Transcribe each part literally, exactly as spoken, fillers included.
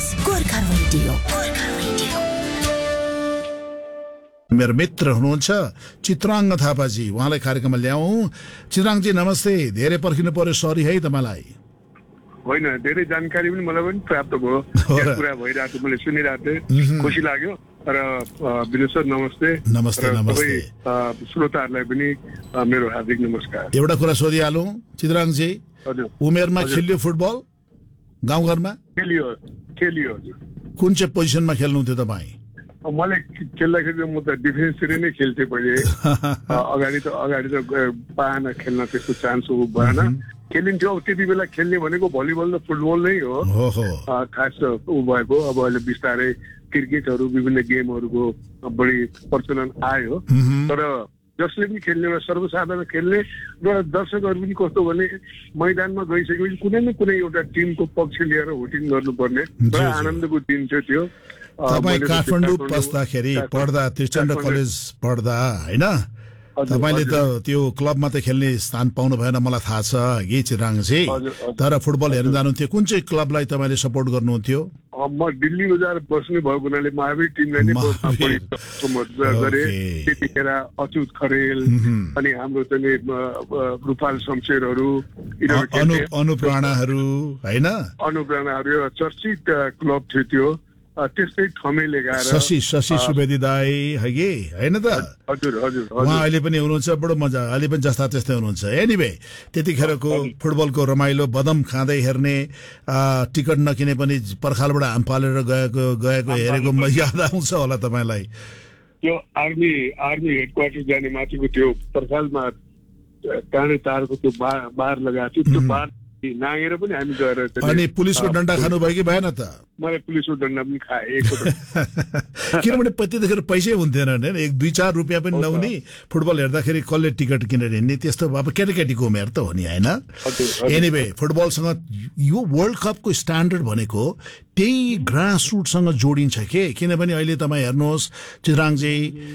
सुन्नुहोस् Gorkha radio. Gorkha radio. मेरो मित्र हुनुहुन्छ चित्राङ्ग थापाजी, उहाँलाई कार्यक्रममा ल्याउँ। चित्राङजी नमस्ते, धेरै पर्खिनु पर्यो, सरी है तपाईँलाई। होइन, धेरै जानकारी पनि मलाई पनि प्राप्त भयो, कुरा भइरहेको मैले सुनिरहेको थिएँ, खुसी लाग्यो। र विनोद सर नमस्ते। नमस्ते नमस्ते। श्रोताहरूलाई पनि मेरो हार्दिक नमस्कार। एउटा कुरा सोधिहालौँ चित्राङजी, उमेरमा खेलियो फुटबल गाउँघरमा? खेलियो खेलियो हजुर। कुन चाहिँ पोजिसनमा खेल्नुहुन्थ्यो तपाईँ? मैले खेल्दाखेरि म त डिफेन्सतिर नै खेल्थेँ पहिले। अगाडि त अगाडि त पाएन खेल्न, त्यस्तो चान्स भएन। खेलिन्थ्यो अब त्यति बेला खेल्ने भनेको भलिबल र फुटबल नै हो खास ऊ भएको। अब अहिले बिस्तारै क्रिकेटहरू विभिन्न गेमहरूको बढी प्रचलन आयो, तर जसले पनि खेल्ने र सर्वसाधारण खेल्ने र दर्शकहरू पनि कस्तो भने मैदानमा गइसकेपछि कुनै न कुनै एउटा टिमको पक्ष लिएर होटिङ गर्नुपर्ने बडा आनन्दको दिन थियो त्यो। तपाईँ काठमाडौँ पस्दाखेरि पढ्दा, त्रिचन्द्र कलेज पढ्दा होइन, तपाईँले त त्यो क्लबमा त खेल्ने स्थान पाउनु भएन मलाई थाहा छ कि चिराङजी, तर फुटबल हेर्न जानुहुन्थ्यो। कुन चाहिँ क्लबलाई तपाईँले सपोर्ट गर्नुहुन्थ्यो? म दिल्ली बजार बस्ने भएको हुनाले महावीर टिमलाई नै गरे। त्यतिखेर अच्युत खरेल अनि हाम्रो चाहिँ रूपाल शमशेरहरू, अनुप्राणाहरू होइन, अनुप्राणाहरू चर्चित क्लब थियो त्यो। त्यस्तै थमेले गाएर शशि शशि सुवेदी दाई है कि होइन त? हजुर हजुर। उहाँ अहिले पनि हुनुहुन्छ, बडो मजा, अहिले पनि जस्ता त्यस्तै हुनुहुन्छ। एनिवे त्यतिखेरको फुटबलको रमाइलो, बदम खाँदै हेर्ने, टिकट नकिने पनि पर्खालबाट हाम पालेर गएको गएको हेरेको याद आउँछ होला तपाईँलाई? त्यो आर्मी आर्मी हेड क्वार्टर जाने माथिको त्यो पर्खालमा काँडे तारको त्यो बार लगाएको थियो, त्यो बार नागेर पनि हामी गएर। अनि पुलिसको डन्डा खानुभयो कि भएन त? मैले पुलिसको डन्डा पनि खाएँ। किनभने त्यतिखेर पैसै हुन्थेन नि, एक दुई चार रुपियाँ पनि नहुने, फुटबल हेर्दाखेरि कसले टिकट किनेर हिँड्ने, त्यस्तो अब केटाकेटीको उमेर त हो नि होइन। एनिवे फुटबलसँग यो वर्ल्ड कपको स्ट्यान्डर्ड भनेको त्यही ग्रास रुटसँग जोडिन्छ के? किनभने अहिले तपाईँ हेर्नुहोस् चिराङजी,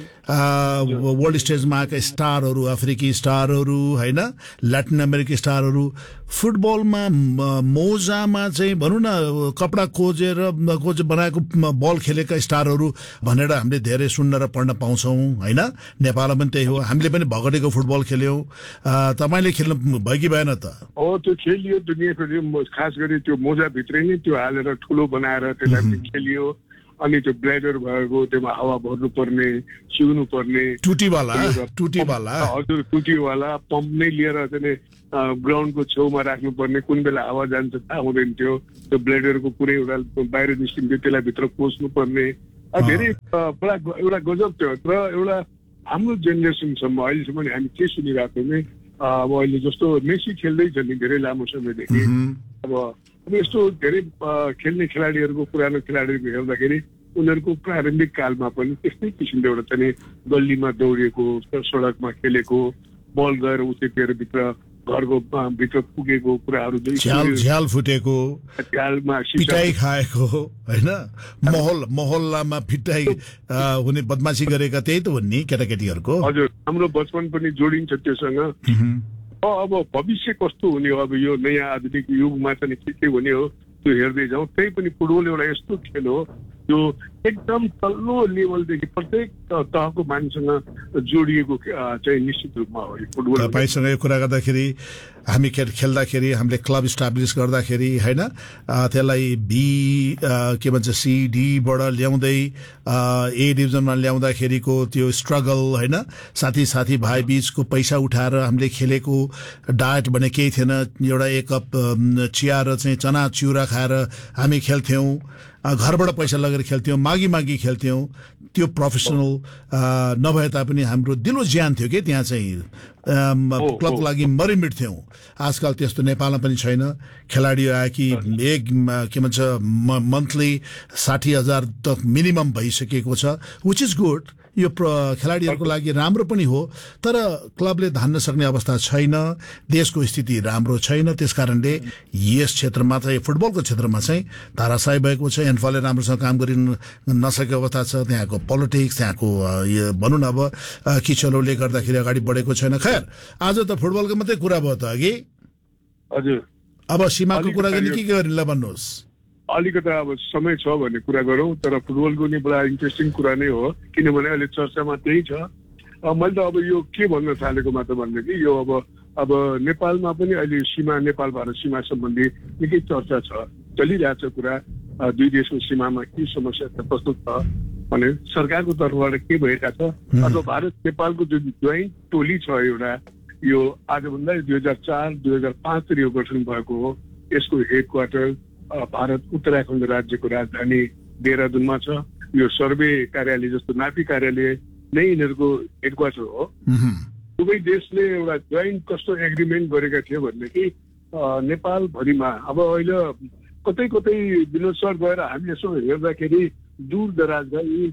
वर्ल्ड स्टेजमा आएका स्टारहरू, अफ्रिकी स्टारहरू होइन, ल्याटिन अमेरिकी स्टारहरू फुटबलमा मोजामा चाहिँ भनौँ न कपडा खोजेर कोच बनाएको बल खेलेका स्टारहरू भनेर हामीले धेरै सुन्न र पढ्न पाउँछौँ होइन। नेपालमा पनि त्यही हो, हामीले पनि भगटेको फुटबल खेल्यौँ। तपाईँले खेल्नु भयो कि भएन त? हो, त्यो खेलियो। दुनियाँको खास गरी त्यो मोजाभित्रै नै त्यो हालेर ठुलो बनाएर त्यसलाई खेलियो। अनि त्यो ब्लेडर भएको त्यसमा हावा भर्नु पर्ने, सिउनु पर्ने, टुटीवाला टुटीवाला हजुर टुटीवाला पम्प नै लिएर चाहिँ ग्राउन्डको छेउमा राख्नुपर्ने, कुन बेला हावा जान्छ थाहा हुँदैन थियो। त्यो ब्लेडरको पुरै एउटा बाहिर निस्किन्थ्यो, त्यसलाई भित्र कोस्नु पर्ने, धेरै बडा एउटा गजब थियो। र एउटा हाम्रो जेनेरेसनसम्म अहिलेसम्म हामी के सुनिरहेको थियौँ, अब अहिले जस्तो मेसी खेल्दैछ नि धेरै लामो समयदेखि, अब अब यस्तो धेरै खेल्ने खेलाडीहरूको, पुरानो खेलाडीहरूको हेर्दाखेरि उनीहरूको प्रारम्भिक कालमा पनि त्यस्तै किसिमले एउटा चाहिँ गल्लीमा दौडिएको, सडकमा खेलेको, बल गएर उतेर भित्र घरको भित्र पुगेको कुराहरू, झ्याल फुटेको, झ्यालमा पिटाई खाएको होइन, मोहल मोहल्लामा पिटाई हुने, बदमासी गरेका, त्यही त हो नि केटाकेटीहरूको। हजुर, हाम्रो बचपन पनि जोडिन्छ त्योसँग। अब भविष्य कस्तो हुने हो, अब यो नयाँ आधुनिक युगमा चाहिँ के के हुने हो त्यो हेर्दै जाउँ। त्यही पनि फुटबल एउटा यस्तो खेल हो जो एकदम तल्लो लेभलदेखि प्रत्येक तहको मानिससँग जोडिएको चाहिँ निश्चित रूपमा हो यो फुटबल। तपाईँसँग यो कुरा गर्दाखेरि हामी खेल खेल्दाखेरि हामीले क्लब इस्टाब्लिस गर्दाखेरि होइन, त्यसलाई बी के भन्छ सिडीबाट ल्याउँदै ए डिभिजनमा ल्याउँदाखेरिको त्यो स्ट्रगल होइन, साथी साथी भाइ बिचको पैसा उठाएर हामीले खेलेको, डायट भने केही थिएन, एउटा एक कप चिया र चाहिँ चना चिउरा खाएर हामी खेल्थ्यौँ, घरबाट पैसा लगेर खेल्थ्यौँ, मागी मागी खेल्थ्यौँ। त्यो प्रोफेसनल नभए तापनि हाम्रो दिलो ज्यान थियो कि त्यहाँ चाहिँ क्लबको लागि मरिमिट्थ्यौँ। आजकल त्यस्तो नेपालमा पनि छैन। खेलाडी आए कि एक के भन्छ मन्थली साठी हजार त मिनिमम भइसकेको छ, विच इज गुड। यो खेलाडीहरूको लागि राम्रो पनि हो, तर क्लबले धान्न सक्ने अवस्था छैन, देशको स्थिति राम्रो छैन। त्यसकारणले यस क्षेत्रमा चाहिँ फुटबलको क्षेत्रमा चाहिँ धाराशायी भएको छ, एनफाले राम्रोसँग काम गरि नसकेको अवस्था छ। त्यहाँको पोलिटिक्स, त्यहाँको भनौँ न अब किचलोले गर्दाखेरि अगाडि बढेको छैन। खैर, आज त फुटबलको मात्रै कुरा भयो त अघि। हजुर, अब सीमाको कुरा गर्ने के के गर्ने ल भन्नुहोस्। अलिकति अब समय छ भन्ने कुरा गरौँ, तर फुटबलको नि बडा इन्ट्रेस्टिङ कुरा नै हो, किनभने अहिले चर्चामा त्यही छ। मैले त अब यो के भन्न थालेकोमा त भनेदेखि यो अब अब नेपालमा पनि अहिले सीमा नेपाल भारत सीमा सम्बन्धी निकै चर्चा छ, चलिरहेछ कुरा। दुई देशको सीमामा के समस्या छ, कस्तो छ भने सरकारको तर्फबाट के भइरहेको छ, अथवा भारत नेपालको जुन जोइन्ट टोली छ एउटा, यो आजभन्दा दुई हजार चार दुई हजार पाँचतिर यो गठन भएको हो। यसको हेड क्वार्टर भारत उत्तराखण्ड राज्यको राजधानी देहरादूनमा छ। यो सर्वे कार्यालय जस्तो नापी कार्यालय नै यिनीहरूको हेड क्वार्टर हो। दुवै देशले एउटा जोइन्ट कस्तो एग्रिमेन्ट गरेका थिए भनेदेखि नेपालभरिमा अब अहिले कतै कतै विनोद सर गएर हामी यसो हेर्दाखेरि दूर दराजमा यी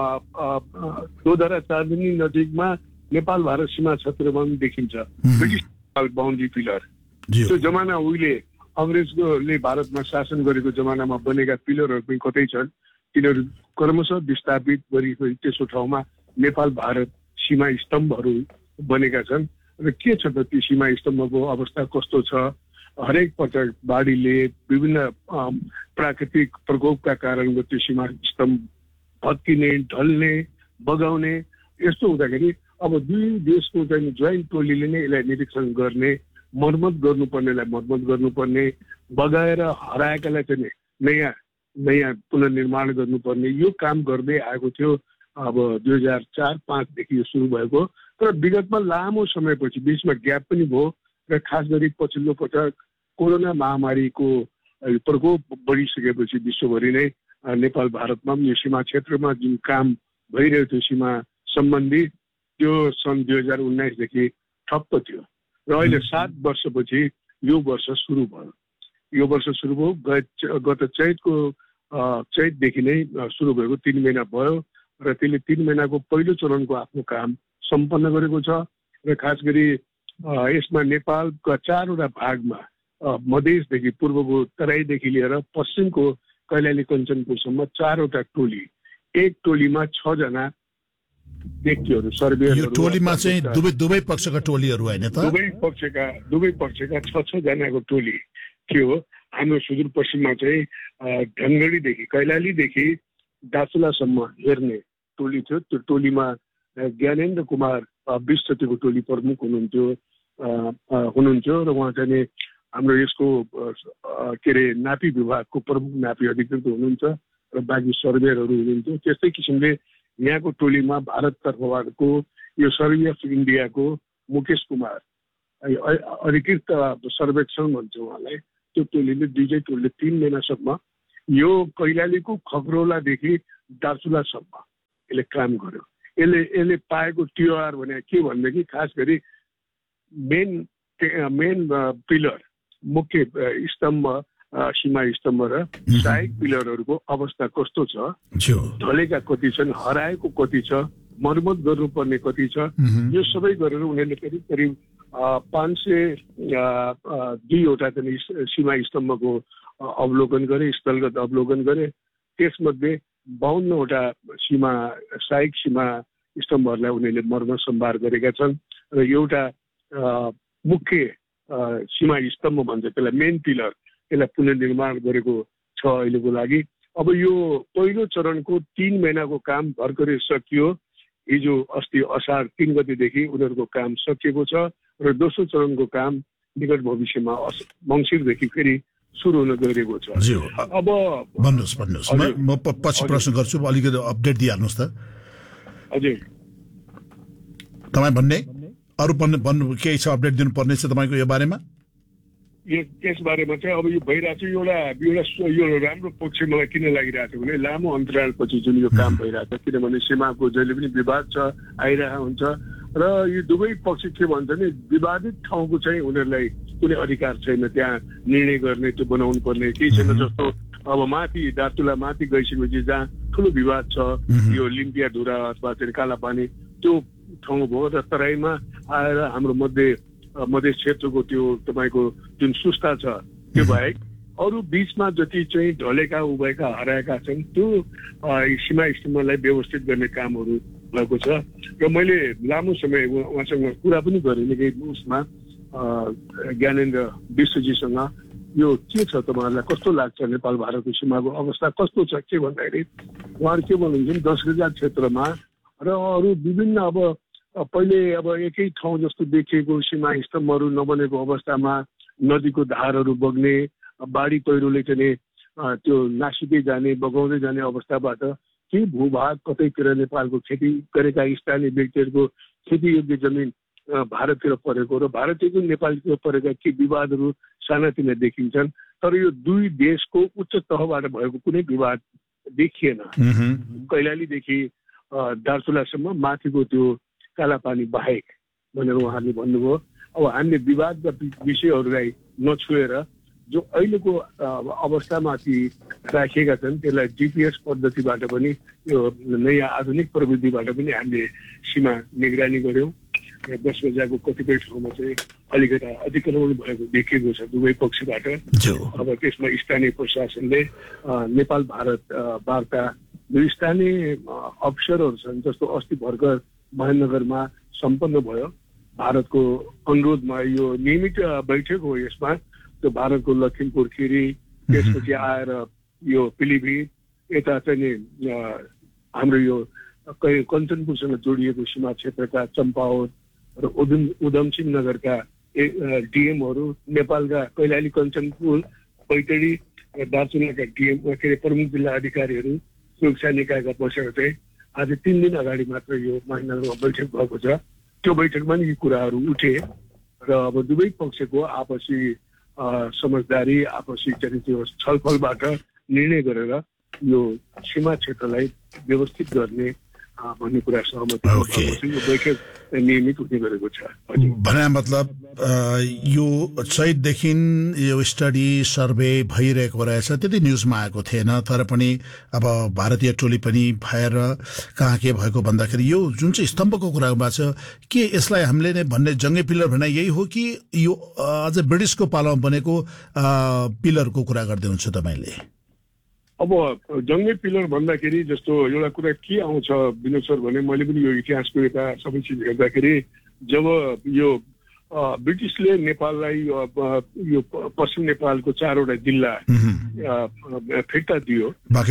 दोधरा चाँदनी नजिकमा नेपाल भारत सीमा क्षेत्रमा पनि देखिन्छ ब्रिटिस बााउन्ड्री पिलर। त्यो जमाना उहिले अङ्ग्रेजले भारतमा शासन गरेको जमानामा बनेका पिलरहरू पनि कतै छन्, तिनीहरू क्रमशः विस्थापित गरी त्यसो ठाउँमा नेपाल भारत सीमा स्तम्भहरू बनेका छन्। र के छ त ती सीमा स्तम्भको अवस्था कस्तो छ, हरेक पटक बाढीले विभिन्न प्राकृतिक प्रकोपका कारण त्यो सीमा स्तम्भ भत्किने, ढल्ने, बगाउने, यस्तो हुँदाखेरि अब दुई देशको चाहिँ जोइन्ट टोलीले नै यसलाई निरीक्षण गर्ने, मर्मत गर्नुपर्नेलाई मर्मत गर्नुपर्ने, बगाएर हराएकालाई चाहिँ नयाँ नयाँ पुनर्निर्माण गर्नुपर्ने, यो काम गर्दै आएको थियो। अब दुई हजार चार पाँचदेखि यो सुरु भएको, तर विगतमा लामो समयपछि बिचमा ग्याप पनि भयो र खास गरी पछिल्लो पटक कोरोना महामारीको प्रकोप बढिसकेपछि विश्वभरि नै नेपाल भारतमा पनि यो सीमा क्षेत्रमा जुन काम भइरहेको थियो सीमा सम्बन्धी, त्यो सन् दुई हजार उन्नाइसदेखि ठप्प थियो र अहिले सात वर्षपछि यो वर्ष सुरु भयो। यो वर्ष सुरु भयो, गत चैतको चैतदेखि नै सुरु भएको तीन महिना भयो र त्यसले तीन महिनाको पहिलो चरणको आफ्नो काम सम्पन्न गरेको छ। र खास गरी यसमा नेपालका चारवटा भागमा मधेसदेखि पूर्वको तराईदेखि लिएर पश्चिमको कैलाली कञ्चनपुरसम्म चारवटा टोली, एक टोलीमा छजना व्यक्तिहरू सर्वेयरहरू। टोलीमा चाहिँ दुवै दुवै पक्षका टोलीहरू होइन त? दुवै पक्षका दुवै पक्षका छ छ जनाको टोली थियो। हाम्रो सुदूरपश्चिममा चाहिँ ढङ्गडीदेखि कैलालीदेखि दार्चुलासम्म हेर्ने टोली थियो। त्यो टोलीमा ज्ञानेन्द्र कुमार विष्टको टोली प्रमुख हुनुहुन्थ्यो हुनुहुन्थ्यो र उहाँ चाहिँ हाम्रो यसको के अरे नापी विभागको प्रमुख नापी अधिकृत हुनुहुन्छ र बाँकी सर्वेयरहरू हुनुहुन्थ्यो। त्यस्तै किसिमले यहाँको टोलीमा भारत तर्फबाटको यो सर्वे अफ इन्डियाको मुकेश कुमार अधिकृत सर्वेक्षण भन्छ उहाँलाई, त्यो टोलीले दुईटै टोलीले तीन महिनासम्म यो कैलालीको खगरौलादेखि दार्चुलासम्म यसले काम गर्यो। यसले यसले पाएको टिआर भने के भनेदेखि खास गरी मेन मेन पिलर, मुख्य स्तम्भ, सीमा स्तम्भ र सहायक पिलरहरूको अवस्था कस्तो छ, ढलेका कति छन्, हराएको कति छ, मर्मत गर्नुपर्ने कति छ, यो सबै गरेर उनीहरूले करिब करिब पाँच सय दुईवटा चाहिँ सीमा स्तम्भको अवलोकन गरे, स्थलगत अवलोकन गरे। त्यसमध्ये बाहन्नवटा सीमा सहायक सीमा स्तम्भहरूलाई उनीहरूले मर्मत सम्भार गरेका छन् र एउटा मुख्य सीमा स्तम्भ भन्छ त्यसलाई मेन पिलर, त्यसलाई पुनर्निर्माण गरेको छ अहिलेको लागि। अब यो पहिलो चरणको तीन महिनाको काम भर्खरै सकियो। हिजो अस्ति असार तीन गतेदेखि उनीहरूको काम सकिएको छ र दोस्रो चरणको काम निकट भविष्यमा मङ्सिरदेखि फेरि सुरु हुन गइरहेको छ। अब भन्नुहोस् भन्नुहोस् म पछि प्रश्न गर्छु, अलिकति अपडेट दिइहाल्नुहोस् त। हजुर, तपाईँ भन्ने अरू भन्नु भन्नु केही छ, अपडेट दिनुपर्ने छ तपाईँको यो बारेमा? यस बारेमा चाहिँ अब यो भइरहेको छ एउटा एउटा यो राम्रो पक्ष मलाई किन लागिरहेको छ भने लामो अन्तरालपछि जुन यो काम भइरहेको छ, किनभने सीमाको जहिले पनि विवाद छ, आइरहेको हुन्छ र यो दुवै पक्ष के भन्छ भने विवादित ठाउँको चाहिँ उनीहरूलाई कुनै अधिकार छैन त्यहाँ निर्णय गर्ने, त्यो बनाउनु पर्ने केही छैन। जस्तो अब माथि दार्चुला माथि गइसकेपछि जहाँ ठुलो विवाद छ, यो लिम्पिया ढुरा अथवा चाहिँ कालापानी त्यो ठाउँ भयो र तराईमा आएर हाम्रो मध्य मधेस क्षेत्रको त्यो तपाईँको जुन सुस्ता छ त्यो बाहेक अरू बिचमा जति चाहिँ ढलेका उभएका हराएका छन् त्यो सीमा स्तम्भलाई व्यवस्थित गर्ने कामहरू भएको छ। र मैले लामो समय उहाँसँग कुरा पनि गरेँ निकै उसमा ज्ञानेन्द्र विश्वजीसँग। यो के छ तपाईँहरूलाई कस्तो लाग्छ नेपाल भारतको सीमाको अवस्था कस्तो छ के भन्दाखेरि उहाँहरू के भन्नुहुन्छ दस हजार क्षेत्रमा र अरू विभिन्न अब पहिले अब एकै ठाउँ जस्तो देखिएको सीमा स्तम्भहरू नबनेको अवस्थामा नदीको धारहरू बग्ने बाढी पहिरोले चाहिँ त्यो नासिँदै जाने बगाउँदै जाने अवस्थाबाट केही भूभाग कतैतिर नेपालको खेती गरेका स्थानीय व्यक्तिहरूको खेतीयोग्य जमिन भारततिर परेको र भारतको नेपालतिर परेका के विवादहरू सानातिना देखिन्छन् तर यो दुई देशको उच्च तहबाट भएको कुनै विवाद देखिएन। कैलालीदेखि दार्चुलासम्म माथिको त्यो कालापानी बाहेक भनेर उहाँहरूले भन्नुभयो। अब हामीले विवादका विषयहरूलाई नछोएर जो अहिलेको अवस्थामाथि राखिएका छन् त्यसलाई जिपिएस पद्धतिबाट पनि यो नयाँ आधुनिक प्रविधिबाट पनि हामीले सीमा निगरानी गर्यौँ। दस बजारको कतिपय ठाउँमा चाहिँ अलिकति अतिक्रमण भएको देखिएको छ दुवै पक्षबाट। अब त्यसमा स्थानीय प्रशासनले नेपाल भारत वार्ता जो स्थानीय अफसरहरू छन् जस्तो अस्ति भर्खर महानगरमा सम्पन्न भयो भारतको अनुरोधमा यो नियमित बैठक हो। यसमा त्यो भारतको लखिमपुर खिरी त्यसपछि आएर यो पिलिभिट यता चाहिँ हाम्रो यो कञ्चनपुरसँग जोडिएको सीमा क्षेत्रका चम्पावत र उधम उधमसिंह नगरका डिएमहरू नेपालका कैलाली कञ्चनपुर बैतडी र दार्चुलाका डिएम के अरे प्रमुख जिल्ला अधिकारीहरू सुरक्षा निकायका बसेर चाहिँ आज तिन दिन अगाडि मात्र यो महानगरमा बैठक भएको छ। त्यो बैठकमा नि यी कुराहरू उठे र अब दुवै पक्षको आपसी समझदारी आपसी चाहिँ त्यो छलफलबाट निर्णय गरेर यो सीमा क्षेत्रलाई व्यवस्थित गर्ने भन्ने कुरा सहमति यो बैठक नियमित हुने गरेको छ। भने मतलब यो चैतदेखि यो स्टडी सर्वे भइरहेको रहेछ त्यति न्युजमा आएको थिएन तर पनि अब भारतीय टोली पनि भएर कहाँ के भएको भन्दाखेरि यो जुन चाहिँ स्तम्भको कुरामा छ के यसलाई हामीले नै भन्ने जङ्गे पिलर भने यही हो कि यो अझ ब्रिटिसको पालामा बनेको पिलरको कुरा गर्दै हुन्छ तपाईँले? अब जङ्गे पिलर भन्दाखेरि जस्तो एउटा कुरा के आउँछ विनोद सर भने मैले पनि यो इतिहासको यता सबै चिज हेर्दाखेरि जब यो ब्रिटिसले नेपाललाई यो पश्चिम नेपालको चारवटा जिल्ला फिर्ता दियो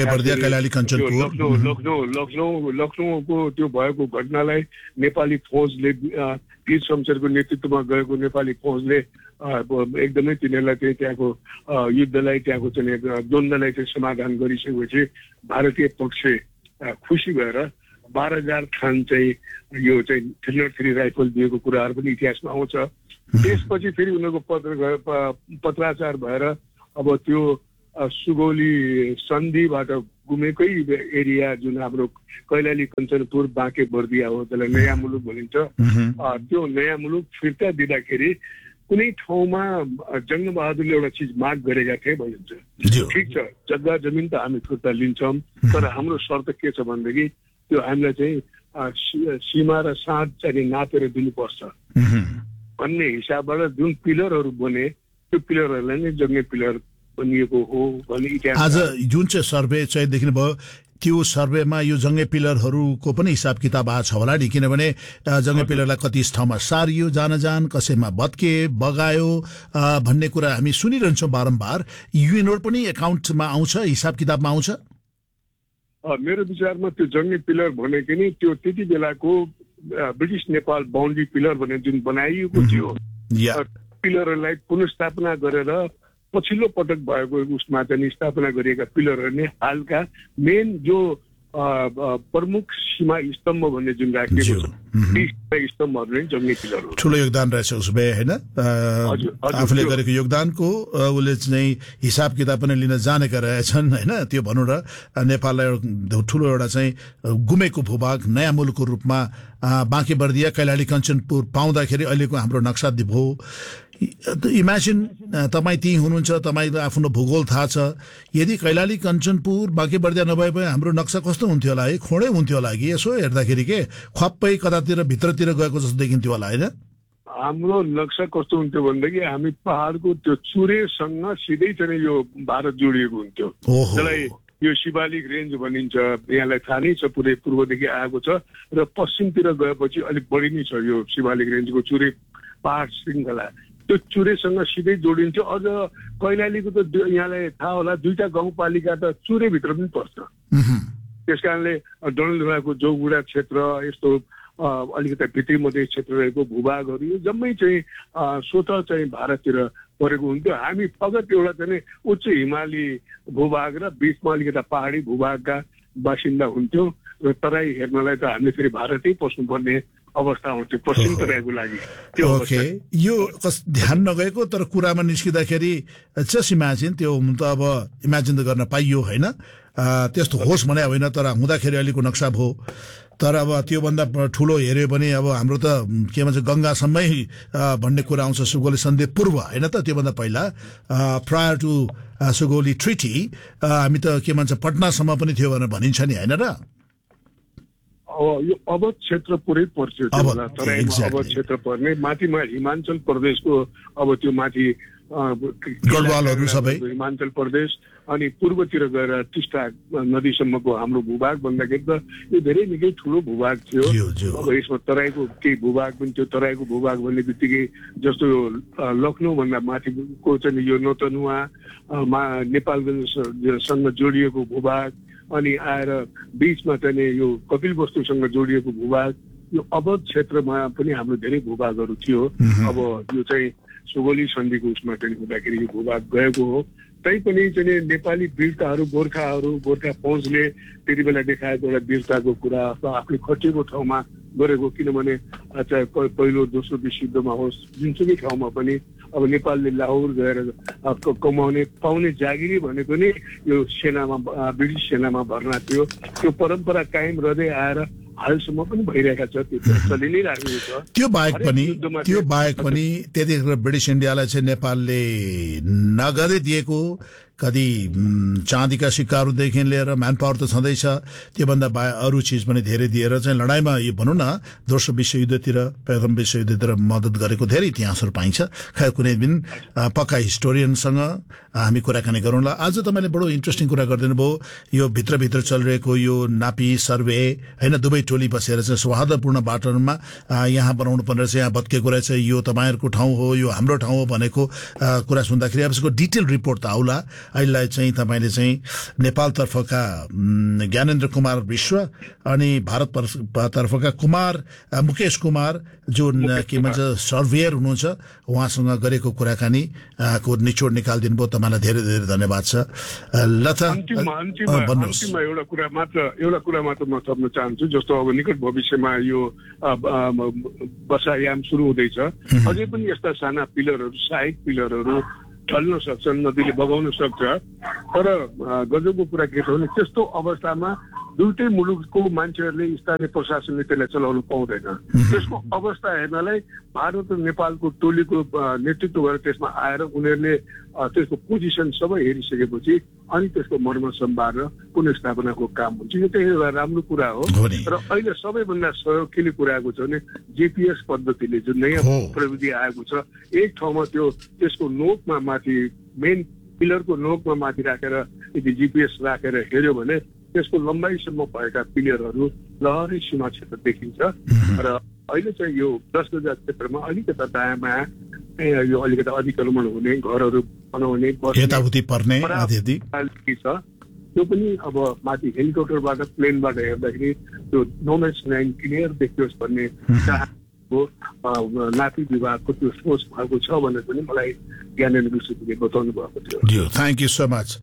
लखनऊ लखनऊ लखनऊ लखनऊको त्यो भएको घटनालाई नेपाली फौजले वीर शमशेरको नेतृत्वमा गएको नेपाली फौजले एकदमै तिनीहरूलाई चाहिँ त्यहाँको युद्धलाई त्यहाँको चाहिँ द्वन्द्वलाई चाहिँ समाधान गरिसकेपछि भारतीय पक्ष खुसी भएर बाह्र हजार खान चाहिँ यो चाहिँ थ्री नट थ्री राइफल दिएको कुराहरू पनि इतिहासमा आउँछ। त्यसपछि फेरि उनीहरूको पत्र पत्राचार भएर अब त्यो सुगौली सन्धिबाट गुमेकै एरिया जुन हाम्रो कैलाली कञ्चनपुर बाँके बर्दिया हो त्यसलाई नयाँ मुलुक भनिन्छ। त्यो नयाँ मुलुक फिर्ता दिँदाखेरि कुनै ठाउँमा जङ्गबहादुरले एउटा चिज माग गरेका थिए भनिन्छ। ठिक छ जग्गा जमिन त हामी फिर्ता लिन्छौँ तर हाम्रो शर्त के छ भनेदेखि त्यो हामीलाई चाहिँ सीमा र साँध चाहिँ नापेर दिनुपर्छ भन्ने हिसाबबाट जुन पिलरहरू बने त्यो पिलरहरूलाई नै जङ्गे पिलर बनिएको हो भन्ने इतिहास। आज जुन चाहिँ सर्वे चाहिँदेखि भयो त्यो सर्वेमा यो जङ्गे पिलरहरूको पनि हिसाब किताब आएको छ होला नि किनभने जङ्गे पिलरलाई कति ठाउँमा सारियो जान जान कसैमा भत्के बगायो भन्ने कुरा हामी सुनिरहन्छौँ बारम्बार। युएनओ पनि एकाउन्टमा आउँछ हिसाब किताबमा आउँछ? मेरो विचारमा त्यो जङ्गे पिलर भनेको नि त्यो त्यति बेलाको ब्रिटिस नेपाल बाउन्ड्री पिलर भनेर जुन बनाइएको थियो पिलरहरूलाई पुनर्स्थापना गरेर पछिल्लो पटक भएको उसमा चाहिँ स्थापना गरिएका पिलरहरू नै हालका मेन जो प्रमुख सीमा स्तम्भ भन्ने जुन राखिएको छ स्तम्भहरू नै जङ्गे पिलर हो। ठुलो योगदान रहेछ उसो भए होइन आफूले गरेको योगदानको उसले चाहिँ हिसाब किताब पनि लिन जानेका रहेछन् होइन त्यो भनौँ र नेपाललाई ठुलो एउटा चाहिँ गुमेको भूभाग नयाँ मुलुकको रूपमा बाँके बर्दिया कैलाली कञ्चनपुर पाउँदाखेरि अहिलेको हाम्रो नक्सा भयो। इमेजिन तपाईँ त्यहीँ हुनुहुन्छ तपाईँलाई आफ्नो भूगोल थाहा छ यदि कैलाली कञ्चनपुर बाँके बर्दिया नभए पनि हाम्रो नक्सा कस्तो हुन्थ्यो होला है खोडै हुन्थ्यो होला कि यसो हेर्दाखेरि के खप्पै कतातिर भित्रतिर गएको जस्तो देखिन्थ्यो होला होइन? हाम्रो नक्सा कस्तो हुन्थ्यो भनेदेखि हामी पहाडको त्यो चुरेसँग सिधै चाहिँ यो भारत जोडिएको हुन्थ्यो जसलाई यो शिवालिक रेन्ज भनिन्छ। यहाँलाई थाहा नै छ पुरै पूर्वदेखि आएको छ र पश्चिमतिर गएपछि अलिक बढी नै छ यो शिवालिक रेन्जको चुरे पहाड श्रृङ्खला त्यो चुरेसँग सिधै जोडिन्थ्यो। अझ कैलालीको त यहाँलाई थाहा होला दुईटा गाउँपालिका त चुरेभित्र पनि पर्छ। त्यस कारणले डडेलधुराको जोगुडा क्षेत्र यस्तो अलिकति भित्री मध्य क्षेत्र रहेको भूभागहरू यो जम्मै चाहिँ स्वत चाहिँ भारततिर परेको हुन्थ्यो। हामी फगत एउटा चाहिँ उच्च हिमाली भूभाग र बिचमा अलिकति पहाडी भूभागका बासिन्दा हुन्थ्यो र तराई हेर्नलाई त हामीले फेरि भारतै पस्नुपर्ने अवस्था आउँथ्यो पश्चिम तराईको लागि। त्यो ओके, यो कस ध्यान नगएको तर कुरामा निस्किँदाखेरि जस्ट इमेजिन त्यो हुन त अब इमेजिन त गर्न पाइयो होइन, त्यस्तो होस् भने होइन तर हुँदाखेरि अहिलेको नक्सा भयो। तर अब त्योभन्दा ठुलो हेऱ्यो भने अब हाम्रो त के भन्छ गङ्गासम्मै भन्ने कुरा आउँछ सुगौली सन्धि पूर्व होइन त, त्योभन्दा पहिला प्रायर टु सुगौली ट्रिटी हामी त के भन्छ पटनासम्म पनि थियो भनेर भनिन्छ नि होइन र? यो अवध क्षेत्र पुरै पर्छ तराईमा अवध क्षेत्र पर्ने माथिमा हिमाचल प्रदेशको अब त्यो माथि गढवालहरू सबै हिमाचल प्रदेश अनि पूर्वतिर गएर टिस्टा नदीसम्मको हाम्रो भूभाग भन्दाखेरि त यो धेरै निकै ठुलो भूभाग थियो। अब यसमा तराईको केही भूभाग पनि थियो। तराईको भूभाग भन्ने बित्तिकै जस्तो लखनऊ भन्दा माथिको चाहिँ यो नौतनुवा नेपालगञ्जसँग जोडिएको भूभाग अनि आएर बीचमा चाहिँ यो कपिलवस्तुसँग जोडिएको भूभाग यो अवध क्षेत्रमा पनि हाम्रो धेरै भूभागहरू थियो। अब यो चाहिँ सुगौली सन्धिको उसमा चाहिँ हुँदाखेरि यो भूभाग गएको हो। तैपनि चाहिँ नेपाली वीरताहरू गोर्खाहरू गोर्खा फौजले त्यति बेला देखाएको एउटा वीरताको कुरा अथवा आफूले खटिएको ठाउँमा गरेको, किनभने चाहे पहिलो दोस्रो विश्वयुद्धमा होस् जुनसुकै ठाउँमा पनि अब नेपालले लाहोर गएर कमाउने पाउने जागिरी भनेको नै यो सेनामा ब्रिटिस सेनामा भर्ना थियो। त्यो परम्परा कायम रहँदै आएर हालसम्म पनि भइरहेका छ, त्यो चलि नै राखेको छ। त्यो बाहेक पनि त्यो बाहेक पनि त्यतिखेर ब्रिटिस इन्डियालाई चाहिँ नेपालले नगदै दिएको कति चाँदीका सिक्काहरूदेखि लिएर म्यान पावर त छँदैछ, त्योभन्दा बाहेक अरू चिज पनि धेरै दिएर चाहिँ लडाइँमा यो भनौँ न दोस्रो विश्वयुद्धतिर प्रथम विश्वयुद्धतिर मद्दत गरेको धेरै इतिहासहरू पाइन्छ। खै कुनै दिन पक्का हिस्टोरियनसँग हामी कुराकानी गरौँला। आज तपाईँले बडो इन्ट्रेस्टिङ कुरा गरिदिनु भयो। यो भित्रभित्र चलिरहेको यो नापी सर्वे होइन दुवै टोली बसेर चाहिँ सौहार्दपूर्ण बाटोमा यहाँ बनाउनु पर्ने रहेछ, यहाँ भत्केको रहेछ, यो तपाईँहरूको ठाउँ हो यो हाम्रो ठाउँ हो भनेको कुरा सुन्दाखेरि अब यसको डिटेल रिपोर्ट त आउला। अहिले चाहिँ तपाईँले चाहिँ नेपालतर्फका ज्ञानेन्द्र कुमार विश्व अनि भारततर्फका कुमार मुकेश कुमार जो के भन्छ सर्वेयर हुनुहुन्छ उहाँसँग गरेको कुराकानी को निचोड निकालिदिनु भयो। तपाईँलाई धेरै धेरै धन्यवाद छ। लता अन्तिममा एउटा कुरा मात्र एउटा कुरा मात्र म थप्न चाहन्छु। जस्तो अब निकट भविष्यमा यो वर्षायाम सुरु हुँदैछ, अझै पनि यस्ता साना पिलरहरू सहायक पिलरहरू ढल्न सक्छन्, नदीले बगाउन सक्छ। तर गजबको कुरा के छ भने त्यस्तो अवस्थामा दुईटै मुलुकको मान्छेहरूले स्थानीय प्रशासनले त्यसलाई चलाउन पाउँदैन। त्यसको अवस्था हेर्नलाई भारत र नेपालको टोलीको नेतृत्व गरेर त्यसमा आएर उनीहरूले त्यसको पोजिसन सबै हेरिसकेपछि अनि त्यसको मर्म सम्भार र पुनर्स्थापनाको काम हुन्छ। यो चाहिँ एउटा राम्रो कुरा हो। र अहिले सबैभन्दा सहयोग के कुराको छ भने जिपिएस पद्धतिले जुन नयाँ प्रविधि आएको छ, एक ठाउँमा त्यो त्यसको नोकमा माथि मेन पिलरको नोकमा माथि राखेर यदि जिपिएस राखेर हेऱ्यो भने त्यसको लम्बाइसम्म भएका पिलरहरू लहरै सीमा क्षेत्र देखिन्छ। र अहिले चाहिँ यो दस गजा क्षेत्रमा अलिकति दायाँमा यो अलिकति अतिक्रमण हुने घरहरू बनाउने यताउति पर्ने छ। त्यो पनि अब माथि हेलिकप्टरबाट प्लेनबाट हेर्दाखेरि त्यो नोमेस लाइन क्लियर देखियोस् भन्ने चाहको नापी विभागको त्यो सोच भएको छ भनेर पनि मलाई ज्ञानेन्द्र विश्वले बताउनु भएको थियो। Thank you so much.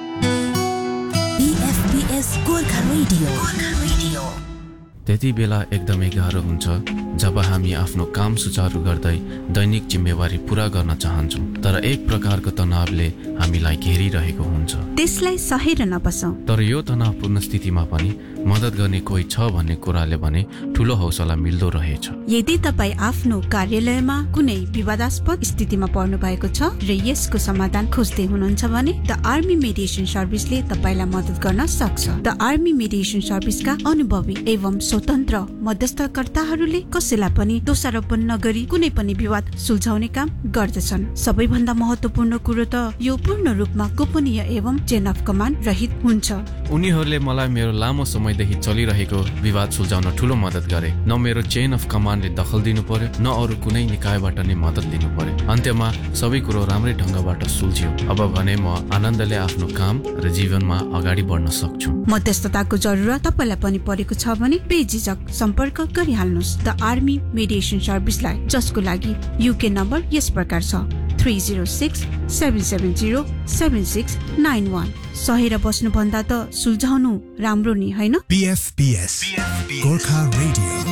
Gorkha radio Gorkha radio त्यति बेला एकदमै गाह्रो हुन्छ जब हामी आफ्नो काम सुचारू गर्दै दैनिक जिम्मेवारी पूरा गर्न चाहन्छौँ, तर एक प्रकारको तनावले हामीलाई घेरिरहेको हुन्छ। त्यसलाई सहेर नबसौं। तर यो तनावपूर्ण स्थितिमा पनि मद्दत गर्ने कोही छ भन्ने कुराले भने ठूलो हौसला मिल्दो रहेछ। यदि तपाईँ आफ्नो कार्यालयमा कुनै विवादास्पद स्थितिमा पर्नु भएको छ र यसको समाधान खोज्दै हुनुहुन्छ भने द आर्मी मेडिएसन सर्भिसले तपाईँलाई मद्दत गर्न सक्छ। द आर्मी मेडिएसन सर्भिसका अनुभवी एवं स्वतन्त्र मध्यस्थकर्ताहरूले कसैलाई पनि दोषारोपण नगरी कुनै पनि विवाद सुल्झाउने काम गर्दछन्। सबैभन्दा महत्त्वपूर्ण कुरो त यो पूर्ण रूपमा गोपनीय एवं चेन अफ कमान्ड रहित हुन्छ। उनीहरूले मलाई मेरो लामो समयदेखि चलिरहेको विवाद सुल्झाउन ठूलो मद्दत गरे। न मेरो चेन अफ कमान्डले दखल दिनु पर्यो, न अरू कुनै निकायबाट नै मद्दत लिनु पर्यो। अन्त्यमा सबै कुरो राम्रै ढंगबाट सुल्झ्यो। अब भने म आनन्दले आफ्नो काम र जीवनमा अगाडि बढ्न सक्छु। मध्यस्थताको जरुरत तपाईलाई पनि परेको छ भने बेझिझक सम्पर्क गरिहाल्नुहोस् द आर्मी मेडिएसन सर्भिसलाई, जसको लागि युके नम्बर यस प्रकार छ three zero six seven seven zero seven six nine one. सहेर बस्नु भन्दा त सुल्झाउनु राम्रो नि, हैन? पीएफपीएस गोर्खा रेडियो।